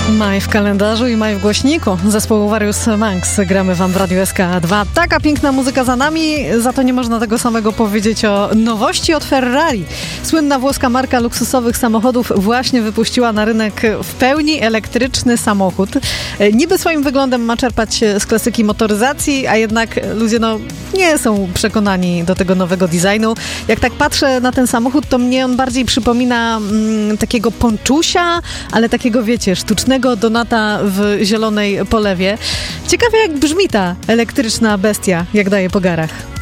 Maj w kalendarzu i maj w głośniku. Zespołu Various Monks gramy wam w Radiu SK2. Taka piękna muzyka za nami, za to nie można tego samego powiedzieć o nowości od Ferrari. Słynna włoska marka luksusowych samochodów właśnie wypuściła na rynek w pełni elektryczny samochód. Niby swoim wyglądem ma czerpać z klasyki motoryzacji, a jednak ludzie nie są przekonani do tego nowego designu. Jak tak patrzę na ten samochód, to mnie on bardziej przypomina takiego ponczusia, ale takiego, wiecie, sztucznego donata w zielonej polewie. Ciekawe, jak brzmi ta elektryczna bestia, jak daje po garach.